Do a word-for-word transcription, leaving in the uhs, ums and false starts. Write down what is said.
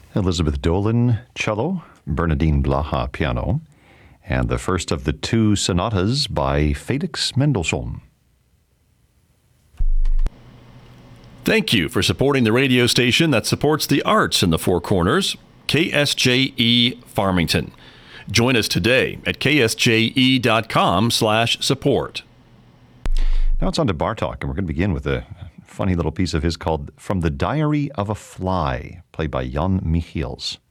Elizabeth Dolan, cello, Bernadine Blaha, piano, and the first of the two sonatas by Felix Mendelssohn. Thank you for supporting the radio station that supports the arts in the Four Corners, K S J E Farmington. Join us today at k s j e dot com slash support. Now it's on to Bartók, and we're going to begin with a funny little piece of his called From the Diary of a Fly, played by Jan Michiels.